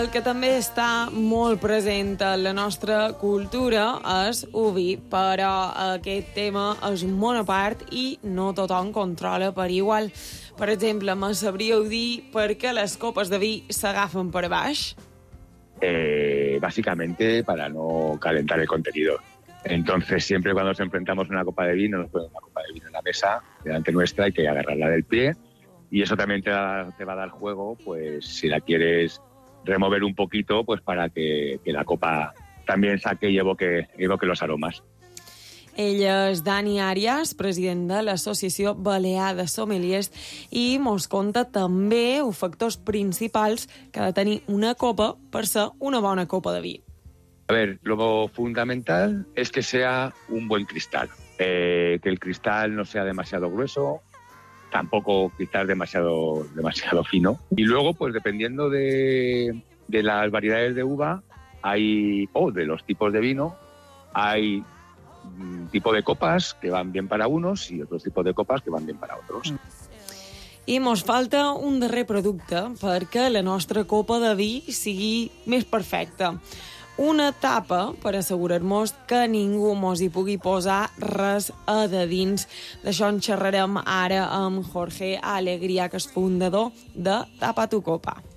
El que també està molt present en la nostra cultura és el vi, però aquest tema és un món a part i no tothom controla per igual. Per exemple, me sabríeu dir per què les copes de vi s'agafen per baix? Básicamente para no calentar el contenido. Entonces, siempre cuando nos enfrentamos a una copa de vino, nos ponemos una copa de vino en la mesa, delante nuestra, hay que agarrarla del pie, y eso también te va a dar juego, pues si la quieres remover un poquito, pues para que la copa también saque y evoque los aromas. Ell és Dani Àrias, president de l'Associació Balear de Sommeliers, i mos conta també els factors principals que ha de tenir una copa per ser una bona copa de vi. A ver, lo fundamental es que sea un buen cristal, que el cristal no sea demasiado grueso, tampoco cristal demasiado fino. Y luego, pues dependiendo de las variedades de uva o de los tipos de vino, hay tipo de copas que van bien para unos y otros tipos de copas que van bien para otros. I mos falta un darrer producte perquè la nostra copa de vi sigui més perfecta. Una tapa per assegurar-nos que ningú mos hi pugui posar res a de dins. D'això en xerrarem ara amb Jorge Alegría, que és fundador de Tapa tu Copa.